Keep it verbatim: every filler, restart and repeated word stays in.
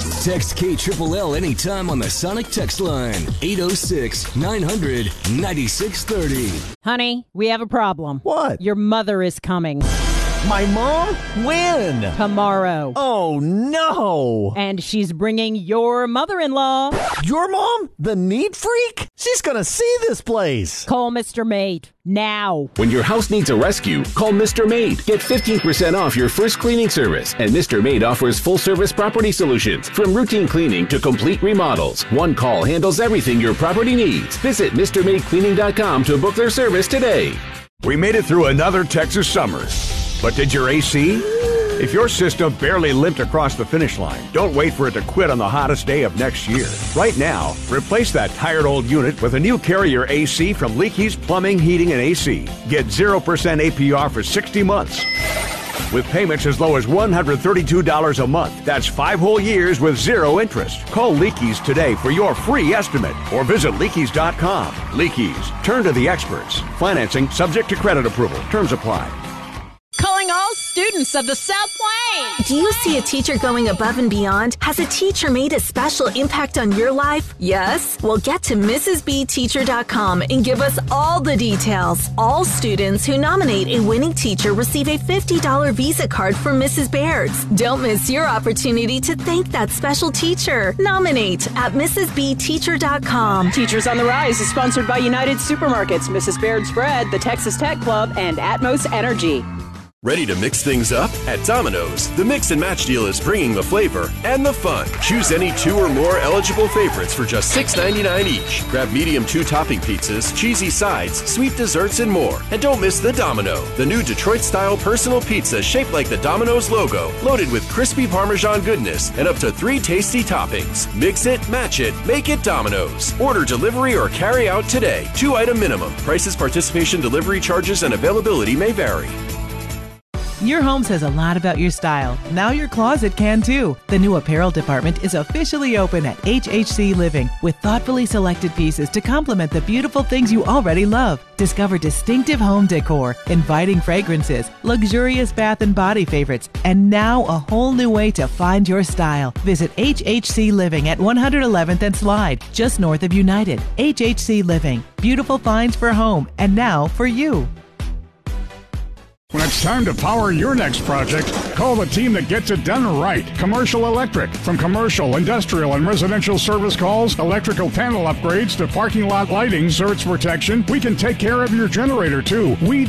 Text K L L anytime on the Sonic text line. eight oh six, nine hundred, ninety-six thirty. Honey, we have a problem. What? Your mother is coming. My mom? When? Tomorrow. Oh, no. And she's bringing your mother-in-law. Your mom? The neat freak? She's gonna see this place. Call Mister Maid now. When your house needs a rescue, call Mister Maid. Get fifteen percent off your first cleaning service. And Mister Maid offers full-service property solutions, from routine cleaning to complete remodels. One call handles everything your property needs. Visit Mr Maid Cleaning dot com to book their service today. We made it through another Texas summer. But did your A C? If your system barely limped across the finish line, don't wait for it to quit on the hottest day of next year. Right now, replace that tired old unit with a new Carrier A C from Leakey's Plumbing, Heating, and A C. Get zero percent A P R for sixty months. With payments as low as one hundred thirty-two dollars a month. That's five whole years with zero interest. Call Leakey's today for your free estimate or visit Leakey's dot com. Leakey's. Turn to the experts. Financing subject to credit approval. Terms apply. Calling all students of the South Plains. Do you see a teacher going above and beyond? Has a teacher made a special impact on your life? Yes? Well, get to Missus B Teacher dot com and give us all the details. All students who nominate a winning teacher receive a fifty dollars Visa card from Missus Baird's. Don't miss your opportunity to thank that special teacher. Nominate at Missus B Teacher dot com. Teachers on the Rise is sponsored by United Supermarkets, Missus Baird's Bread, the Texas Tech Club, and Atmos Energy. Ready to mix things up? At Domino's, the Mix and Match deal is bringing the flavor and the fun. Choose any two or more eligible favorites for just six ninety-nine each. Grab medium two-topping pizzas, cheesy sides, sweet desserts, and more. And don't miss the Domino, the new Detroit-style personal pizza shaped like the Domino's logo, loaded with crispy Parmesan goodness and up to three tasty toppings. Mix it, match it, make it Domino's. Order delivery or carry out today. Two-item minimum. Prices, participation, delivery charges, and availability may vary. Your home says a lot about your style. Now your closet can too. The new apparel department is officially open at H H C Living with thoughtfully selected pieces to complement the beautiful things you already love. Discover distinctive home decor, inviting fragrances, luxurious bath and body favorites, and now a whole new way to find your style. Visit H H C Living at one eleventh and Slide, just north of United. H H C Living. Beautiful finds for home, and now for you. When it's time to power your next project, call the team that gets it done right. Commercial Electric. From commercial, industrial, and residential service calls, electrical panel upgrades to parking lot lighting, surge protection, we can take care of your generator too. We